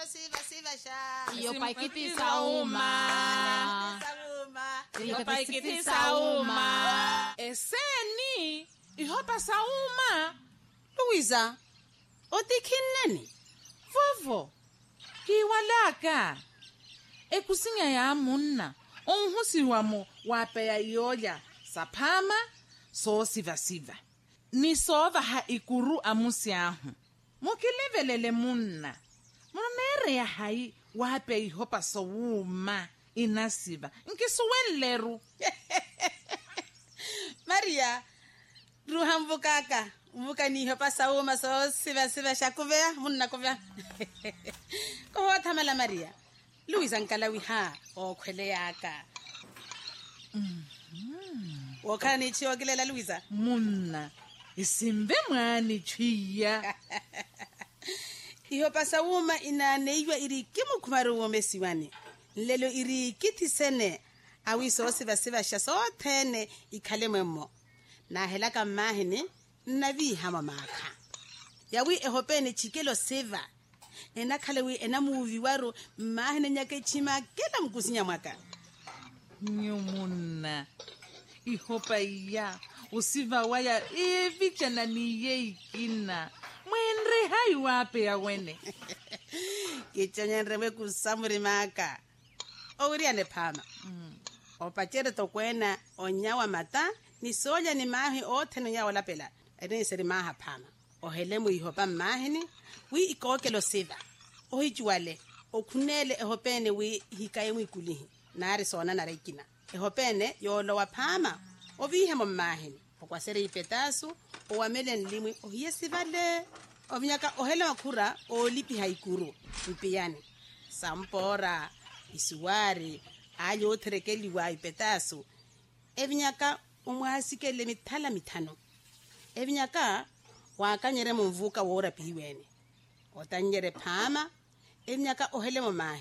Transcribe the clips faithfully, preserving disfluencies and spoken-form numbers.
siva siva sha. Iyo paikiti sauma. Iyo paikiti sauma. Eseni, ihopa sauma. Luisa, otikhineni? Vovo, kiwalaka. Ekusinya ya munna, onhusi wamo wapeya yoya, sapama, so siva siva. Ni sova ha ikuru amusi ahu. Mukilevelele munna. Munere ya hai wape ihopa sowuma inasiba. Nkisuwen leru. Maria, ruha mbukaka. Mbuka ni ihopa sowuma so siva siva shakuvea, munna kuvea. Koho tamala Maria. Luisa nkalawi ha, o kwele yaka. Mm-hmm. Wakana ni chiwa gilela Luisa? Munna. Isimbe mwani chwiya. Iho pasa wuma ina neiwa iri kimu kumaru wome siwani. Lelo iri kiti sene. Awi so siva siva shaso tene ikale mwemo. Na helaka mahine na vi hama maka. Yawi ehopene chikelo siva. Ena kalewi ena muvi waru mahine nyake chima kela mkusinya mwaka. Nyumuna. Ihopa iya. Usiva waya evicha na niye ikina. Mwenre hai wape ya wene. Kichonye nrewe kusamuri maka. Ouriane pama. Mm. Opachere tokwena onyawa mata. Ni soja ni mahi ote no nyawa lapela. Ene iseri maha pama. Ohelemu ihopa mahini. Wi ikoke lo siva. Ohijuale. Okunele ehopene wi hikaye mwikulihi. Nari sona narekina. Ehopene yolo wa pama. Ovihe momahini. Okwasere ipetasu. Owamele nlimwi. Ohiye sivale. Ovinyaka ohele wakura. Olipi haikuru. Mpiyani. Sampora. Isuwari. Ayo oterekeli wa ipetasu. Evinyaka umwasikele mitala mitano. Evinyaka wakanyere mumvuka wora piweni. Otanyere pama. Evinyaka ohele momahi.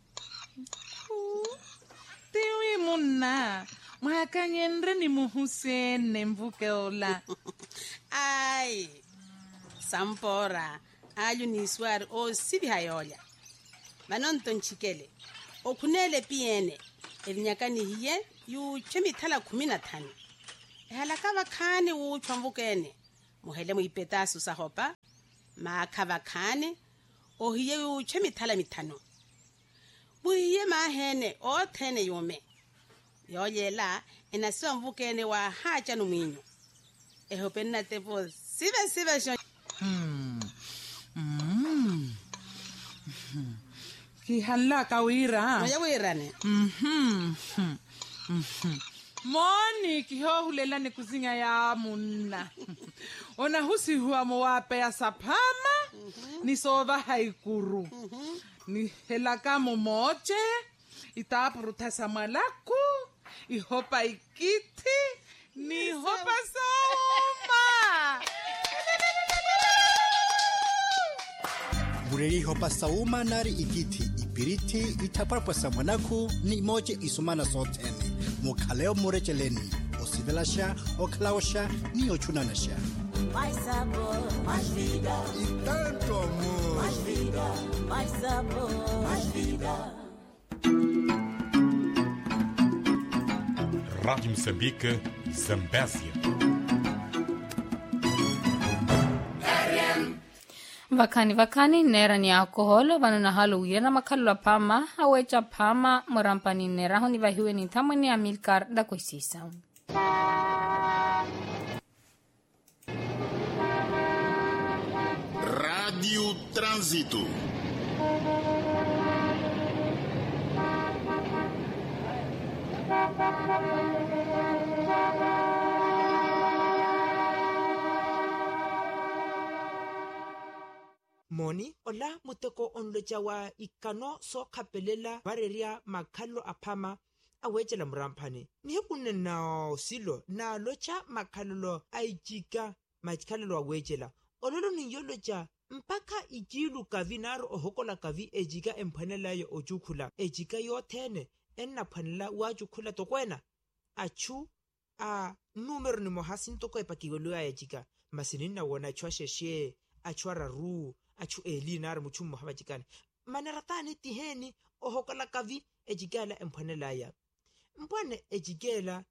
Tiwi munna. Mwakanyendre ni muhusene mvuke ola. Ai. Sampora. Ayo ni swari o sibi hayolia. Manonton chikele. Okunele piene. Evinyaka ni hiye. Yu chemi tala kumina tani. Ehalakava kane u chwamvukene. Muhele muipetasu sahopa. Maakava kane. Ohiye yu chemi tala mitano. Muhiye mahene o tene yume. Yoyela enasiwa mvukene wa hacha numinyo. Ehopena tepo sive sive shon. Hmm. Mm. Mm. Kihala kawira. Moja wirane. Mhm. Mhm. Moni kiho hulela ni kuzinga ya munna. Ona husi huwa mwape ya sapama. Mm-hmm. Ni sova haikuru. Mm-hmm. Ni helaka momoche. Itapuruta samalaku. Ihopa ikiti. Ni hopa sauma. Bureri hopa sauma nari ikiti. Ipiriti itaparpa samanaku. Ni moche isumana sotene. Mokaleo morecheleni. Osivelasha, oklaosha, ni ochunanasha. Mais sabor, mais vida. E tanto amor. Mais vida, mais sabor, mais vida. Rádio Moçambique, Zambésia. Vakani vakani nera ni alkoholo vanuna halu uira makalula pama hawecha pama morampani nera honi vahiwe ni tamani Amilcar da koisisa. Rádio Trânsito. Moni ola muteko onloja wa ikano so kapelela bareria makalo apama awejela murampane ni hekunne na silo na locha makalolo aijika makalolo awejela ololo ni yoloja mpaka ijilu kavinaro ohokola kavi ejika emphanela yo ojukula ejika yothene enna phanela wajukula tokwena achu a numero ni mohasinto ko epakiwelo ya ejika masinina wona chwasheshe achwara ru achu elinar muchum mohabajikane maneratane tiheni ohokola kavi ejikela empwanelaya mpwane ejikela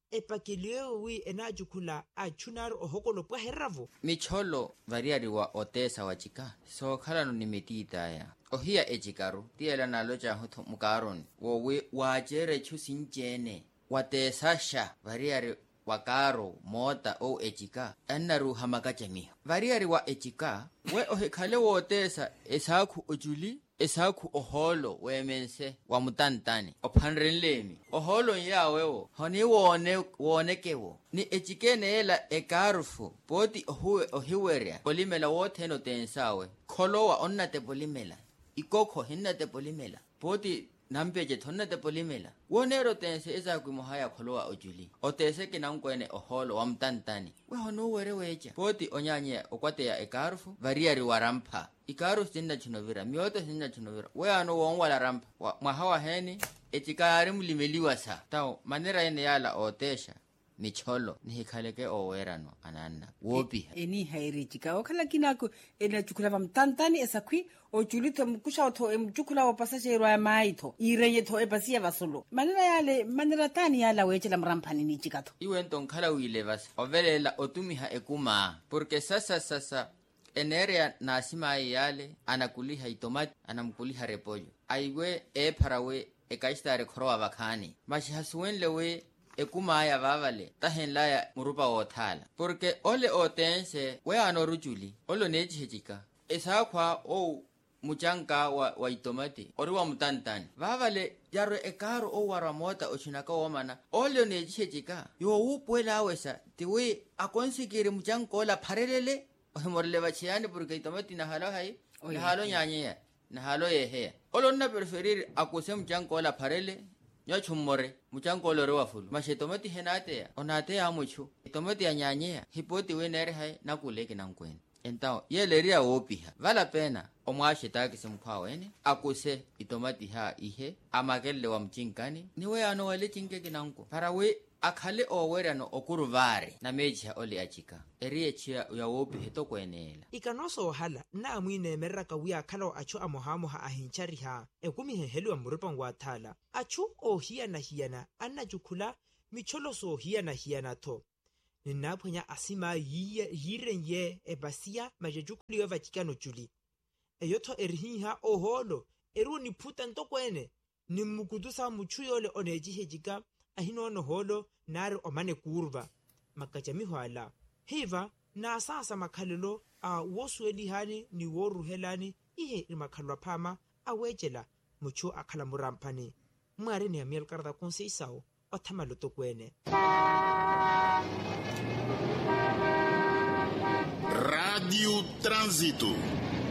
epakeliwewi enajukula achunari ohokolo pwa heravo micholo variariwa otesa wachika so khalano nimetitaya ohia ejikaru tiela nalo chahutho mukaron wowe wajere chusinjene watesasha variari wakaro mota o ejika ennaru hamakachami variari wa ejika we ohekhale wotesa esakhu ojuli esakhu oholo wemense wa mutantani ophanrenlemi oholo yawewo honi wone wonekewo ni ejikene ela ekarufu poti ohuwe ohiweria polimela wotheno tensawe kholowa onnate polimela ikokho hinnate polimela poti nampeje thonnate polimela wonero tense esakhu mohaya kholowa ojuli otese kinankwene oholo wa mtantani we hono were wecha poti onyanye okwateya ekarufu variari warampha ikaru sinna chinovira mioto sinna chinovira we ano wonwala rampa mwahawa heni echikari mulimeliwa sa tao manera ene yala otesha micholo nihikhaleke owerano ananna wopi eni hairi chika okhala kinako ena chukula va mtantani esakwi o chulito mkusha otho emchukula wa pasashe ro ya maitho irenye tho epasia vasolo manera yale manera tani yala wechela mrampani ni chikato iwe ntonkhala wile vas ovelela otumiha ekuma porque sasa sasa enerea nasima yale anakuliha itomati anamkuliha repollo aiwe e parawe e kaistare khorowa vakhani mashihasuwenlewe ekumaya vavale tahenlaya murupa wothala porque ole otense we anorujuli olo nejihejika esakhwa o muchanka wa, wa itomati ori wa mutantani vavale yaro ekaro o warwa mota ochinaka womana ole nejihejika yo upwela awesa tiwe akonsikiri muchankola pharelele ohimorele vachiyani porque itomati nahalo hai nahalo nyanyeya nahalo yeheya olo nna preferir akuse muchankola pharele nyo chummore muchankolo re wafulu mashe tomati henate onate ya muchu tomati ya nyanyea hipoti wenere hai nakuleke nankwene entao yeleria wopiha vala pena omwashe taki simkwa wene akuse itomati ha ihe amakelle wa mchinkani niwe ano wale chinkeke nanko para we akhale owerano okuruvare na meji ole achika erie chia ya wopihe to kwenela ikanoso hala na amwine meraka wiya khalo achu amohamo ha ahinchari ha ekumihe helu amurupang wa thala achu ohia na hiana anna jukhula micholo so hia na hiana tho ninaphonya asima yiye yirenye ebasia majejukuli wa chikano juli eyotho erihiha oholo eruni phuta ntokwene nimukudusa muchuyole onejihejika ahinono holo nari omane kurva makachamihoala hiva na sasa makhalelo a wosuelihani ni woruhelani ihe ni makhalwa phama awejela muchu akhala murampani mwari ni amiel karda konseisao othamaloto kwene Rádio Trânsito.